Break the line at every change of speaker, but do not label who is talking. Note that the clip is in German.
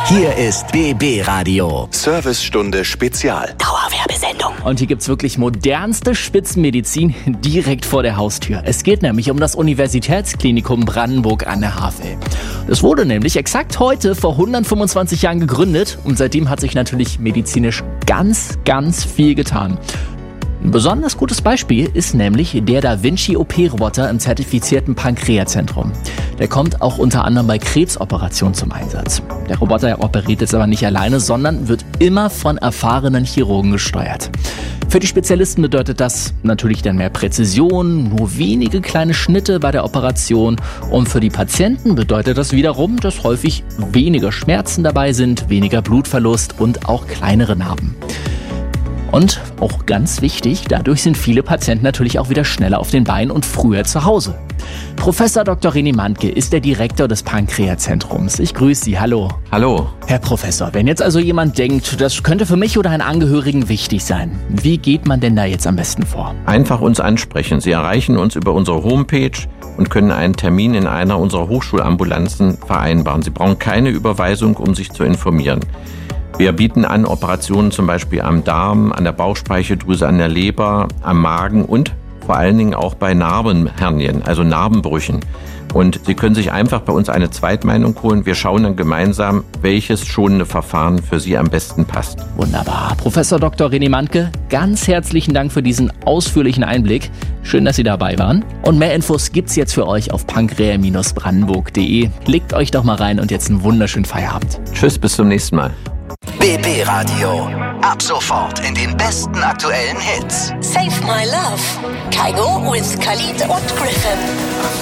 Hier ist BB Radio.
Servicestunde Spezial.
Dauerwerbesendung.
Und hier gibt's wirklich modernste Spitzenmedizin direkt vor der Haustür. Es geht nämlich um das Universitätsklinikum Brandenburg an der Havel. Es wurde nämlich exakt heute vor 125 Jahren gegründet und seitdem hat sich natürlich medizinisch ganz viel getan. Ein besonders gutes Beispiel ist nämlich der Da Vinci OP-Roboter im zertifizierten Pankreaszentrum. Der kommt auch unter anderem bei Krebsoperationen zum Einsatz. Der Roboter operiert jetzt aber nicht alleine, sondern wird immer von erfahrenen Chirurgen gesteuert. Für die Spezialisten bedeutet das natürlich dann mehr Präzision, nur wenige kleine Schnitte bei der Operation. Und für die Patienten bedeutet das wiederum, dass häufig weniger Schmerzen dabei sind, weniger Blutverlust und auch kleinere Narben. Und auch ganz wichtig, dadurch sind viele Patienten natürlich auch wieder schneller auf den Beinen und früher zu Hause. Professor Dr. René Mantke ist der Direktor des Pankreazentrums. Ich grüße Sie, hallo.
Hallo.
Herr Professor, wenn jetzt also jemand denkt, das könnte für mich oder einen Angehörigen wichtig sein, wie geht man denn da jetzt am besten vor?
Einfach uns ansprechen. Sie erreichen uns über unsere Homepage und können einen Termin in einer unserer Hochschulambulanzen vereinbaren. Sie brauchen keine Überweisung, um sich zu informieren. Wir bieten an Operationen zum Beispiel am Darm, an der Bauchspeicheldrüse, an der Leber, am Magen und vor allen Dingen auch bei Narbenhernien, also Narbenbrüchen. Und Sie können sich einfach bei uns eine Zweitmeinung holen. Wir schauen dann gemeinsam, welches schonende Verfahren für Sie am besten passt.
Wunderbar. Professor Dr. René Mantke, ganz herzlichen Dank für diesen ausführlichen Einblick. Schön, dass Sie dabei waren. Und mehr Infos gibt's jetzt für euch auf pankrea-brandenburg.de. Klickt euch doch mal rein und jetzt einen wunderschönen Feierabend.
Tschüss, bis zum nächsten Mal.
BB Radio. Ab sofort in den besten aktuellen Hits.
Save My Love. Kaigo with Khalid und Griffin.